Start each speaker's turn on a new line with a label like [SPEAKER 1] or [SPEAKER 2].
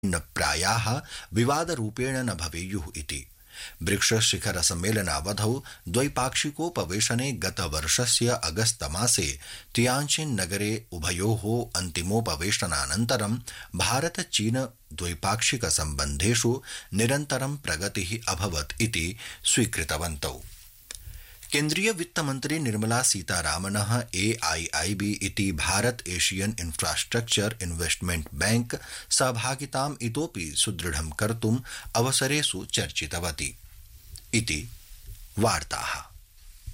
[SPEAKER 1] न प्रायाः विवादरूपेण न भवेयुः इति। ब्रिक्स शिखर सम्मेलनावधौ द्वैपाक्षिकोपवेशने गतवर्षस्य अगस्तमासे तियान्जिन नगरे उभयोः अन्तिमोपवेशनानन्तरं भारत चीन द्वैपाक्षिक सम्बन्धेषु निरन्तरं प्रगतिः अभवत् इति स्वीकृतवन्तौ। केन्द्रीय वित्तमन्त्री निर्मला सीतारामनः AIIB इति Bharata Asian infrastructure investment bank सहभागिताम् इतोपि सुदृढं कर्तुम् अवसरेषु चर्चितवती इति वार्ताः।